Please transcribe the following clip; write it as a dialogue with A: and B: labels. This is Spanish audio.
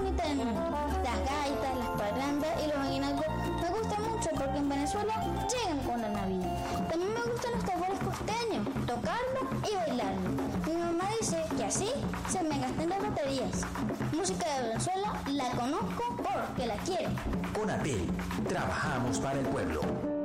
A: mitad del mundo. Las gaitas, las parrandas y los aguinaldos me gustan mucho porque en Venezuela llegan con la Navidad. También me gustan los tambores costeños, tocarlo y bailarlo. Mi mamá dice que así se me gastan las baterías. Música de Venezuela la conozco porque la quiero.
B: Conatel, trabajamos para el pueblo.